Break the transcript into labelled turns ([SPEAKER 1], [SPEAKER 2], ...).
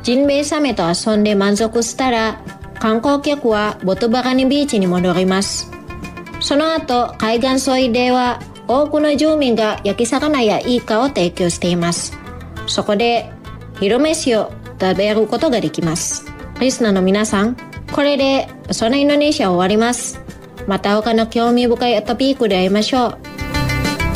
[SPEAKER 1] ジンベエサメと遊んで満足したら、観光客はボトバカニビーチに戻ります。その後、海岸沿いでは多くの住民が焼き魚やイカを提供しています。そこで昼飯を食べることができます。リスナーの皆さん、これでそのインドネシア終わります。また他の興味深いトピックで会いましょう。